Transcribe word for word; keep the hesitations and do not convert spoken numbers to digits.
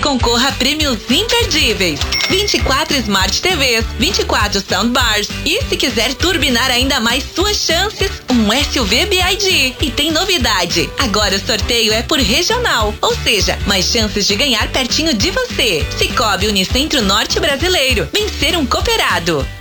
concorra a prêmios imperdíveis. vinte e quatro Smart T Vs, vinte e quatro Soundbars e, se quiser turbinar ainda mais suas chances, um S U V B Y D. E tem novidade, agora o sorteio é por regional, ou seja, mais chances de ganhar pertinho de você. Cicobi Unicentro Norte Brasileiro, vencer um cooperado.